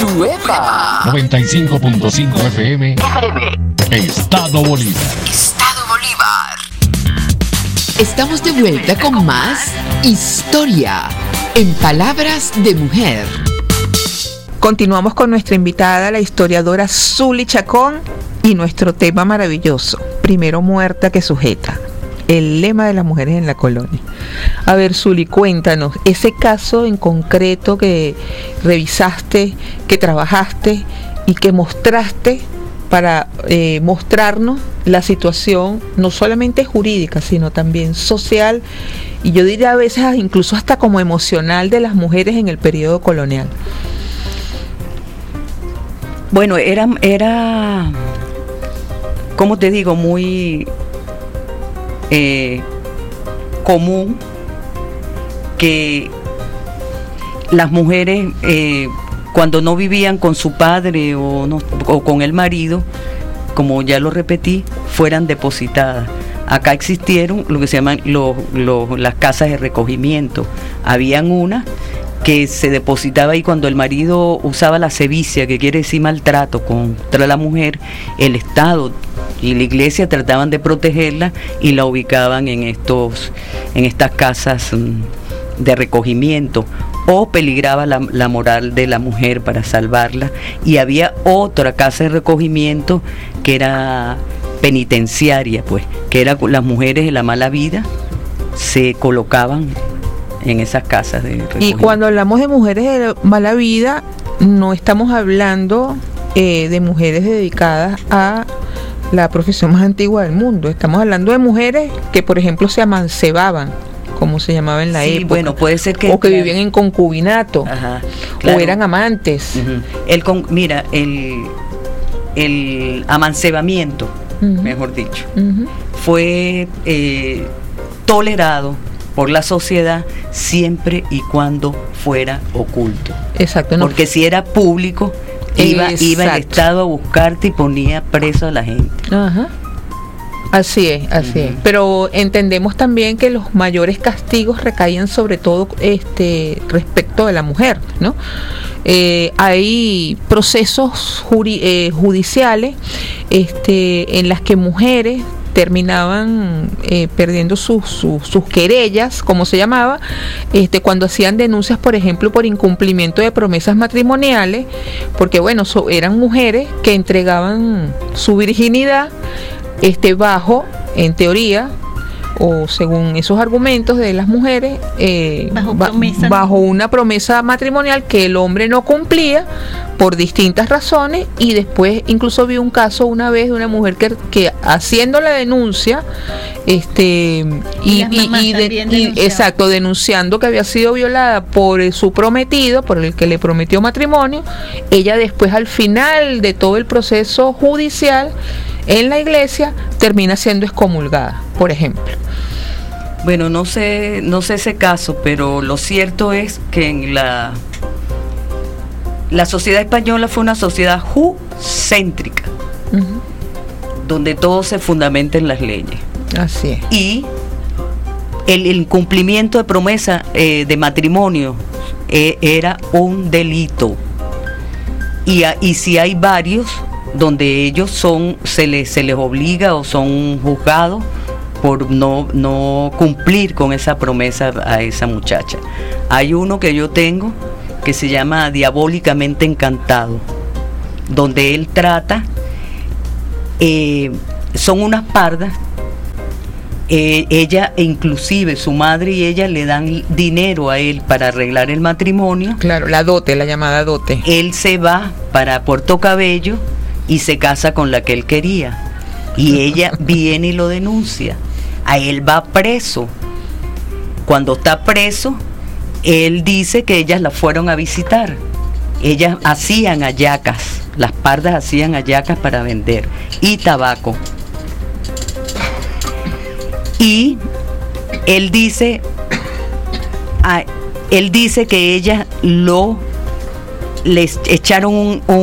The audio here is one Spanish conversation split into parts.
Nueva 95.5 FM. Estado Bolívar. Estado Bolívar. Estamos de vuelta con más historia en Palabras de Mujer. Continuamos con nuestra invitada, la historiadora Zuly Chacón, y nuestro tema maravilloso, primero muerta que sujeta, el lema de las mujeres en la colonia. A ver, Zuly, cuéntanos, ese caso en concreto que revisaste, que trabajaste y que mostraste para mostrarnos la situación no solamente jurídica, sino también social, y yo diría a veces incluso hasta como emocional de las mujeres en el periodo colonial. Bueno, era, ¿cómo te digo? Muy común que las mujeres, cuando no vivían con su padre o con el marido, como ya lo repetí, fueran depositadas. Acá existieron lo que se llaman las casas de recogimiento. Habían una que se depositaba ahí cuando el marido usaba la sevicia, que quiere decir maltrato contra la mujer. El Estado y la iglesia trataban de protegerla y la ubicaban en estas casas de recogimiento, o peligraba la moral de la mujer para salvarla. Y había otra casa de recogimiento que era penitenciaria, pues, que era las mujeres de la mala vida se colocaban en esas casas de recogimiento. Y cuando hablamos de mujeres de mala vida, no estamos hablando de mujeres dedicadas a la profesión más antigua del mundo. Estamos hablando de mujeres que, por ejemplo, se amancebaban, como se llamaba en la época. Bueno, puede ser que... O que vivían en concubinato. Ajá, claro. O eran amantes. Uh-huh. El amancebamiento, uh-huh, mejor dicho, uh-huh, fue tolerado por la sociedad siempre y cuando fuera oculto. Exacto. No. Porque si era público, iba el Estado a buscarte y ponía preso a la gente. Ajá. Así es. Pero entendemos también que los mayores castigos recaían sobre todo respecto de la mujer, ¿no? Hay procesos judiciales en las que mujeres terminaban perdiendo sus querellas, como se llamaba, cuando hacían denuncias, por ejemplo, por incumplimiento de promesas matrimoniales, porque bueno, eran mujeres que entregaban su virginidad bajo, en teoría, o según esos argumentos de las mujeres, bajo una promesa matrimonial que el hombre no cumplía por distintas razones. Y después incluso vi un caso una vez de una mujer que haciendo la denuncia denunciando que había sido violada por su prometido, por el que le prometió matrimonio, ella después, al final de todo el proceso judicial en la iglesia, termina siendo excomulgada, por ejemplo. Bueno, no sé ese caso, pero lo cierto es que en la sociedad española fue una sociedad jucéntrica, uh-huh, donde todo se fundamenta en las leyes. Así es. Y el incumplimiento de promesa de matrimonio era un delito. Y si hay varios donde ellos se les obliga o son juzgados por no cumplir con esa promesa a esa muchacha. Hay uno que yo tengo que se llama Diabólicamente Encantado, donde él trata, son unas pardas, ella, inclusive su madre y ella le dan dinero a él para arreglar el matrimonio. Claro, la dote, la llamada dote. Él se va para Puerto Cabello y se casa con la que él quería, y ella viene y lo denuncia. A él va preso. Cuando está preso, él dice que ellas la fueron a visitar. Ellas hacían hallacas, las pardas hacían hallacas para vender, y tabaco. Y él dice que ellas les echaron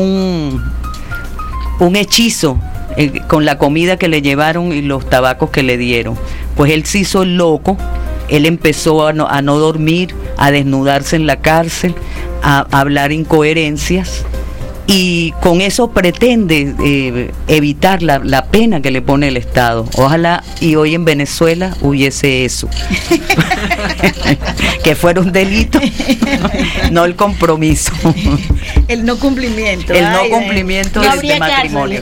un hechizo con la comida que le llevaron y los tabacos que le dieron. Pues él se hizo el loco, él empezó a no dormir, a desnudarse en la cárcel, a hablar incoherencias, y con eso pretende evitar la pena que le pone el Estado. Ojalá y hoy en Venezuela hubiese eso. Que fuera un delito, no el compromiso. El no cumplimiento. El no cumplimiento del matrimonio.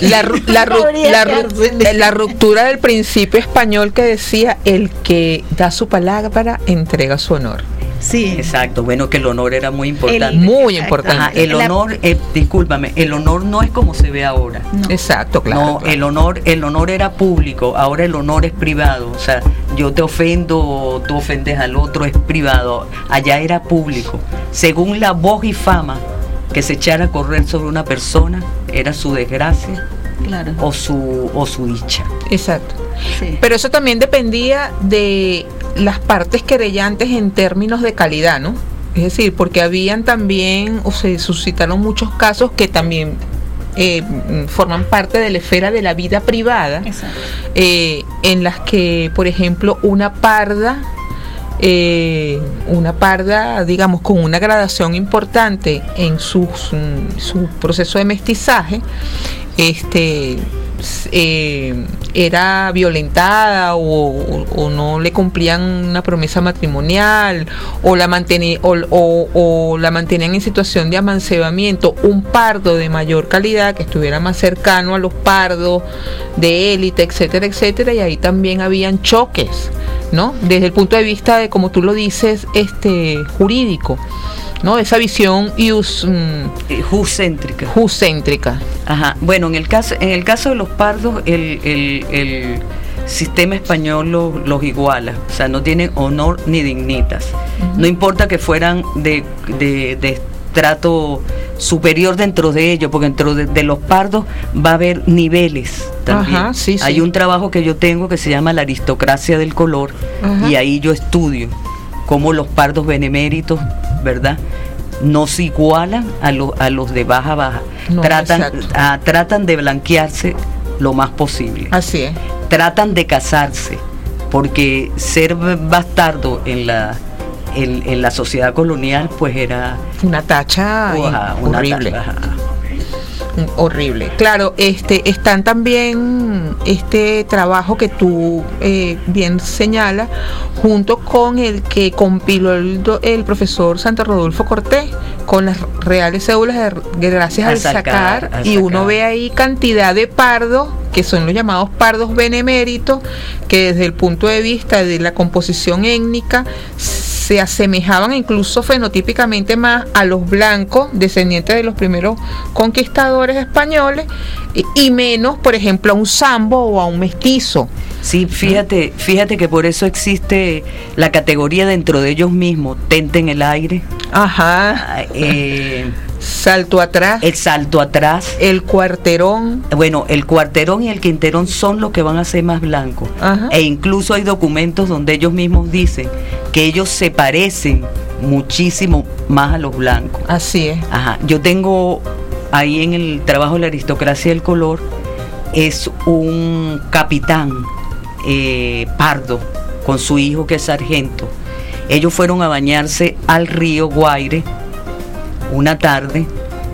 La ruptura del principio español que decía: el que da su palabra entrega su honor. Sí. Exacto, bueno, que el honor era muy importante. Muy importante. Ajá, el honor, discúlpame, el honor no es como se ve ahora. No. Exacto, claro. No, claro. El honor era público, ahora el honor es privado. O sea, yo te ofendo, tú ofendes al otro, es privado. Allá era público. Según la voz y fama que se echara a correr sobre una persona, era su desgracia, Claro. o su dicha. Exacto. Sí. Pero eso también dependía de las partes querellantes en términos de calidad, ¿no? Es decir, porque habían también, o se suscitaron muchos casos que también forman parte de la esfera de la vida privada, Exacto. en las que, por ejemplo, una parda, digamos, con una gradación importante en su proceso de mestizaje, era violentada o no le cumplían una promesa matrimonial o la mantenían en situación de amancebamiento. Un pardo de mayor calidad que estuviera más cercano a los pardos de élite, etcétera, etcétera, y ahí también habían choques, ¿no? Desde el punto de vista de, como tú lo dices, jurídico, ¿no? Esa visión juscéntrica. Ajá. Bueno, en el caso de los pardos, el sistema español los iguala, o sea, no tienen honor ni dignitas. Uh-huh. No importa que fueran de estrato superior dentro de ellos, porque dentro de los pardos va a haber niveles también. Ajá, sí, Hay un trabajo que yo tengo que se llama La aristocracia del color. Ajá. Y ahí yo estudio cómo los pardos beneméritos, ¿verdad?, no se igualan a los de baja. No, tratan de blanquearse lo más posible. Así es. Tratan de casarse, porque ser bastardo en la sociedad colonial pues era una tacha horrible. Horrible. Claro, están también este trabajo que tú bien señalas, junto con el que compiló el profesor Santo Rodolfo Cortés, con las reales cédulas de gracias al sacar, y uno ve ahí cantidad de pardos, que son los llamados pardos beneméritos, que desde el punto de vista de la composición étnica se asemejaban incluso fenotípicamente más a los blancos, descendientes de los primeros conquistadores españoles, y menos, por ejemplo, a un sambo o a un mestizo. Sí, fíjate que por eso existe la categoría dentro de ellos mismos, tente en el aire. Ajá. Salto atrás. El salto atrás. El cuarterón. Bueno, el cuarterón y el quinterón son los que van a ser más blancos. Ajá. E incluso hay documentos donde ellos mismos dicen que ellos se parecen muchísimo más a los blancos. Así es. Ajá. Yo tengo ahí en el trabajo de La aristocracia del color, es un capitán pardo con su hijo que es sargento. Ellos fueron a bañarse al río Guaire una tarde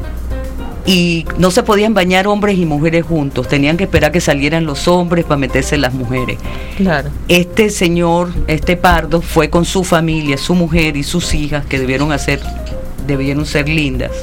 y no se podían bañar hombres y mujeres juntos, tenían que esperar que salieran los hombres para meterse las mujeres. Claro. Este señor, pardo, fue con su familia, su mujer y sus hijas, que debieron ser lindas,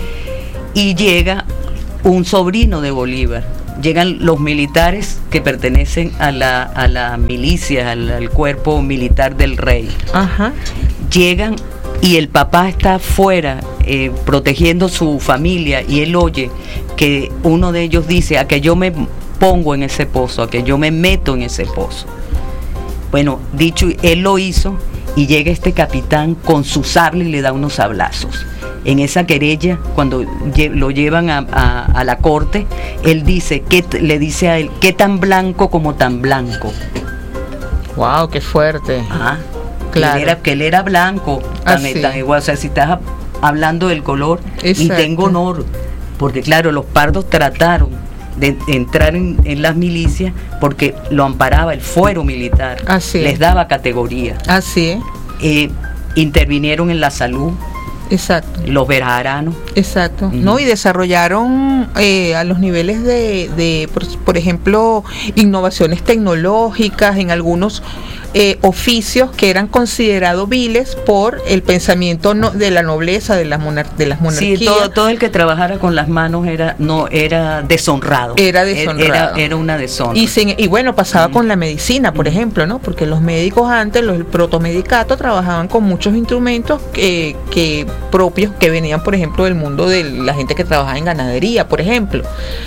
y llega un sobrino de Bolívar. Llegan los militares que pertenecen a la milicia, al cuerpo militar del rey. Ajá. Llegan y el papá está afuera protegiendo su familia, y él oye que uno de ellos dice: a que yo me pongo en ese pozo, a que yo me meto en ese pozo. Bueno, dicho, él lo hizo, y llega este capitán con su sable y le da unos sablazos. En esa querella, cuando lo llevan a la corte, él dice, le dice a él: ¿qué tan blanco como tan blanco? Wow, qué fuerte. Ajá. Claro. Que él era blanco, tan igual. O sea, si estás hablando del color, exacto, y tengo honor, porque claro, los pardos trataron de entrar en las milicias porque lo amparaba el fuero militar. Así les daba categoría. Así es. Intervinieron en la salud. Exacto. Los veraranos. Exacto, ¿no? Y desarrollaron a los niveles por ejemplo, innovaciones tecnológicas en algunos oficios que eran considerados viles por el pensamiento de la nobleza, de las monarquías. Sí, todo el que trabajara con las manos era deshonrado. Era deshonrado. Era una deshonra. Y bueno, pasaba con la medicina, por ejemplo, ¿no? Porque los médicos antes, el protomedicato, trabajaban con muchos instrumentos que propios que venían, por ejemplo, del mundo de la gente que trabajaba en ganadería, por ejemplo.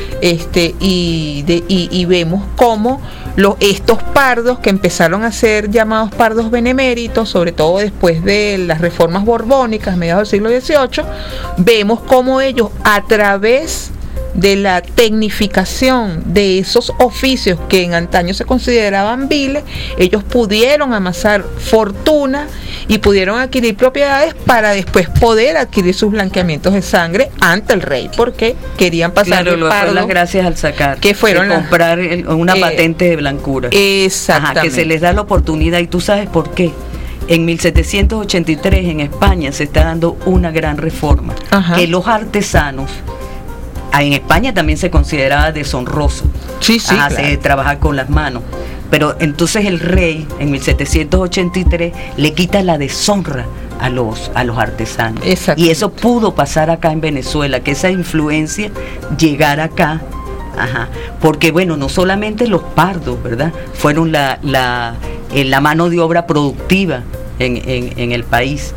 Y vemos cómo estos pardos que empezaron a ser llamados pardos beneméritos, sobre todo después de las reformas borbónicas, mediados del siglo XVIII, vemos cómo ellos, a través de la tecnificación de esos oficios que en antaño se consideraban viles, ellos pudieron amasar fortuna y pudieron adquirir propiedades para después poder adquirir sus blanqueamientos de sangre ante el rey, porque querían pasar el pardo, las gracias al sacar, que fueron comprar una patente de blancura. Exactamente. Ajá, que se les da la oportunidad. Y tú sabes por qué. En 1783 en España se está dando una gran reforma. Ajá. Que los artesanos, en España también se consideraba deshonroso. Sí, claro. Trabajar con las manos. Pero entonces el rey en 1783 le quita la deshonra a los artesanos. Y eso pudo pasar acá en Venezuela, que esa influencia llegara acá. Ajá. Porque bueno, no solamente los pardos, ¿verdad? Fueron la mano de obra productiva en el país.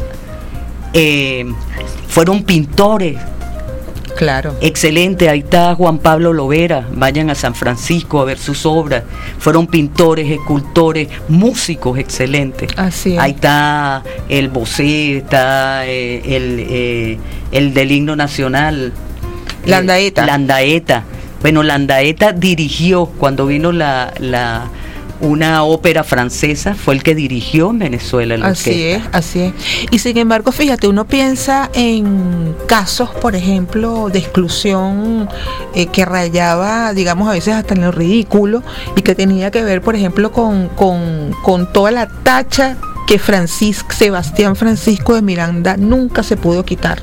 Fueron pintores. Claro. Excelente, ahí está Juan Pablo Lovera, vayan a San Francisco a ver sus obras. Fueron pintores, escultores, músicos excelentes. Así es. Ahí está el Bosé, está el del himno nacional. Landaeta. Bueno, Landaeta dirigió, cuando vino una ópera francesa, fue el que dirigió en Venezuela la orquesta. Así es. Y sin embargo, fíjate, uno piensa en casos, por ejemplo, de exclusión que rayaba, digamos, a veces hasta en lo ridículo, y que tenía que ver, por ejemplo, con toda la tacha que Sebastián Francisco de Miranda nunca se pudo quitar.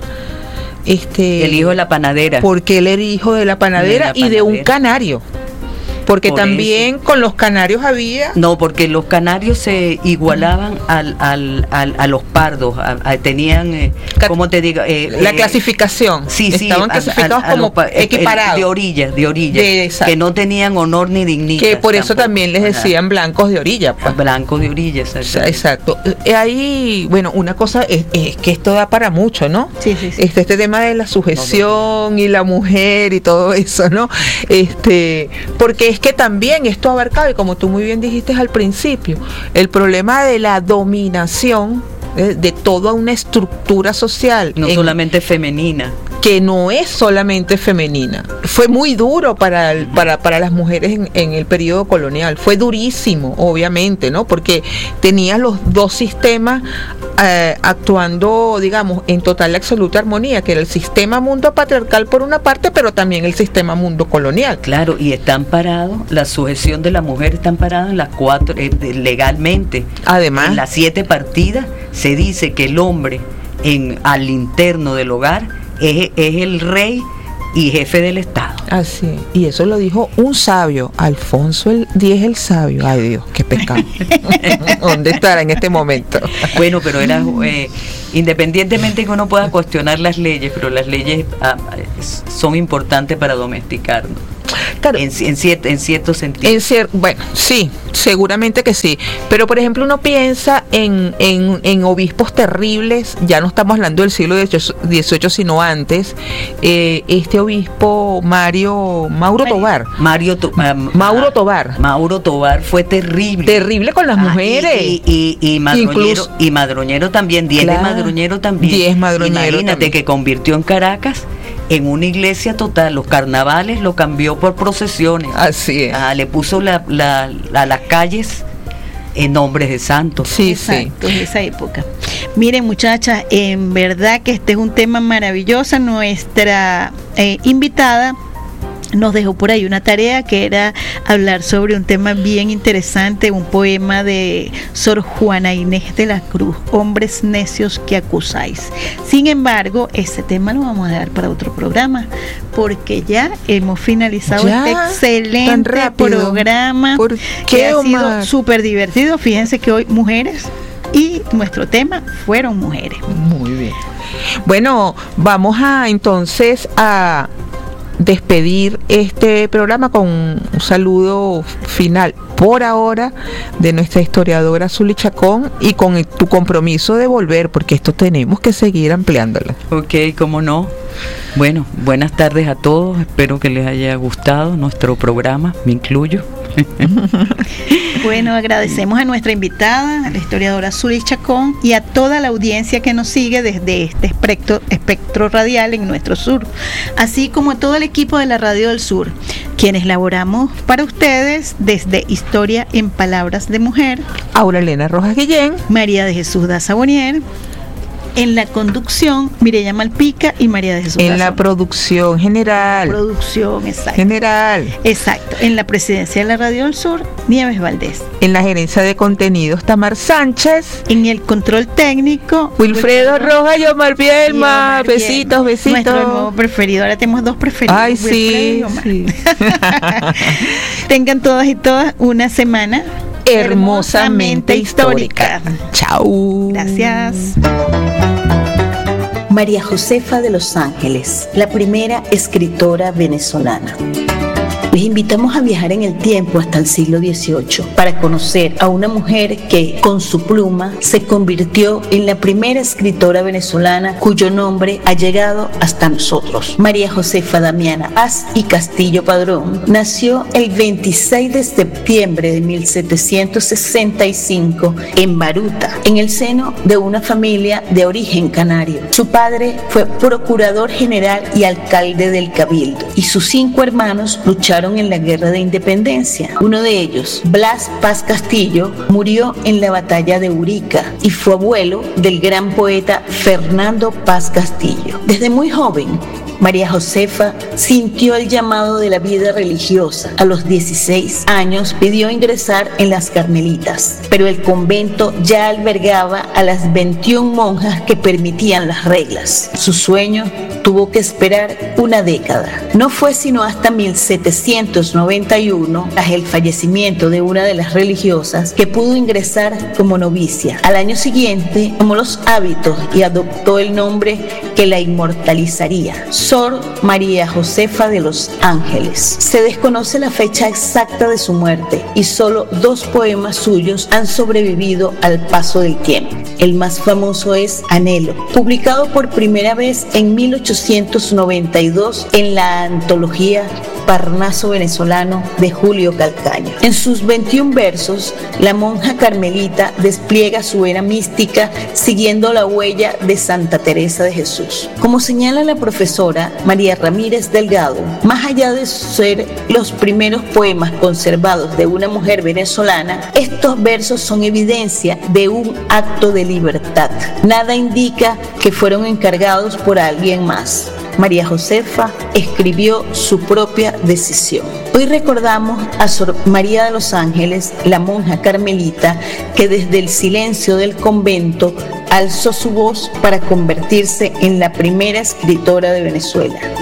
El hijo de la panadera. Porque él era hijo de la panadera y de un canario. Porque por también eso, con los canarios había... No, porque los canarios se igualaban a los pardos, tenían, ¿cómo te digo? La clasificación. Sí, estaban clasificados como equiparados. De orilla, que no tenían honor ni dignidad. Que por eso también les decían blancos de orilla. Pues. Blancos de orilla, exacto. Ahí, bueno, una cosa es que esto da para mucho, ¿no? Sí. Este tema de la sujeción y la mujer y todo eso, ¿no? Porque es que también esto ha abarcado, y como tú muy bien dijiste al principio, el problema de la dominación de toda una estructura social. No solamente femenina. Que no es solamente femenina. Fue muy duro para las mujeres en el periodo colonial. Fue durísimo, obviamente, ¿no? Porque tenías los dos sistemas actuando, digamos, en total y absoluta armonía, que era el sistema mundo patriarcal por una parte, pero también el sistema mundo colonial. Claro, y están parados, la sujeción de la mujer está parada en las 4, legalmente. Además, en las 7 partidas se dice que el hombre al interno del hogar es el rey y jefe del Estado. Así es. Y eso lo dijo un sabio, Alfonso X el sabio. Ay Dios, qué pecado. ¿Dónde estará en este momento? Bueno, pero era independientemente que uno pueda cuestionar las leyes, pero las leyes son importantes para domesticarnos. Claro. En cierto sentido. Bueno, sí, seguramente que sí. Pero, por ejemplo, uno piensa en obispos terribles, ya no estamos hablando del siglo XVIII, sino antes. Este obispo Mauro Tobar. Mauro Tobar fue terrible. Terrible con las mujeres. Y Madroñero también, Díez Madroñero también. Imagínate también. Que convirtió en Caracas en una iglesia total. Los carnavales lo cambió por procesiones. Así es. Le puso a las calles en nombres de santos. Sí. Exacto, de esa época. Miren, muchachas, en verdad que este es un tema maravilloso. Nuestra invitada nos dejó por ahí una tarea que era hablar sobre un tema bien interesante, un poema de Sor Juana Inés de la Cruz, Hombres necios que acusáis. Sin embargo, ese tema lo vamos a dejar para otro programa, porque ya hemos finalizado este excelente programa que ha sido súper divertido. Fíjense que hoy mujeres y nuestro tema fueron mujeres. Muy bien. Bueno, vamos entonces a despedir este programa con un saludo final por ahora de nuestra historiadora Zuli Chacón y con tu compromiso de volver, porque esto tenemos que seguir ampliándolo. Ok, cómo no. Bueno, buenas tardes a todos, espero que les haya gustado nuestro programa, me incluyo. Bueno, agradecemos a nuestra invitada, a la historiadora Zuli Chacón, y a toda la audiencia que nos sigue desde este espectro radial en nuestro sur, así como a todo el equipo de la Radio del Sur, quienes laboramos para ustedes desde Historia en Palabras de Mujer, Aura Elena Rojas Guillén, María de Jesús Daza Bonier. En la conducción, Mireya Malpica y María de Jesús. En la producción general. Exacto. General. Exacto. En la presidencia de la Radio del Sur, Nieves Valdés. En la gerencia de contenidos, Tamar Sánchez. En el control técnico, Wilfredo Rojas y Omar Bielma. Besitos. Nuestro nuevo preferido. Ahora tenemos dos preferidos. Ay, sí. Tengan todas y todas una semana hermosamente histórica. Chao. Gracias. María Josefa de los Ángeles, la primera escritora venezolana. Les invitamos a viajar en el tiempo hasta el siglo XVIII para conocer a una mujer que, con su pluma, se convirtió en la primera escritora venezolana cuyo nombre ha llegado hasta nosotros. María Josefa Damiana Paz y Castillo Padrón nació el 26 de septiembre de 1765 en Baruta, en el seno de una familia de origen canario. Su padre fue procurador general y alcalde del Cabildo, y sus 5 hermanos lucharon en la Guerra de Independencia. Uno de ellos, Blas Paz Castillo, murió en la batalla de Urica y fue abuelo del gran poeta Fernando Paz Castillo. Desde muy joven, María Josefa sintió el llamado de la vida religiosa. A los 16 años pidió ingresar en las Carmelitas, pero el convento ya albergaba a las 21 monjas que permitían las reglas. Su sueño tuvo que esperar una década. No fue sino hasta 1791, tras el fallecimiento de una de las religiosas, que pudo ingresar como novicia. Al año siguiente tomó los hábitos y adoptó el nombre que la inmortalizaría: Sor María Josefa de los Ángeles. Se desconoce la fecha exacta de su muerte y solo 2 poemas suyos han sobrevivido al paso del tiempo. El más famoso es Anhelo, publicado por primera vez en 1892 en la antología Parnaso Venezolano de Julio Calcaño. En sus 21 versos, la monja carmelita despliega su era mística siguiendo la huella de Santa Teresa de Jesús. Como señala la profesora María Ramírez Delgado, más allá de ser los primeros poemas conservados de una mujer venezolana, estos versos son evidencia de un acto de libertad. Nada indica que fueron encargados por alguien más. María Josefa escribió su propia decisión. Hoy recordamos a Sor María de los Ángeles, la monja carmelita, que desde el silencio del convento alzó su voz para convertirse en la primera escritora de Venezuela.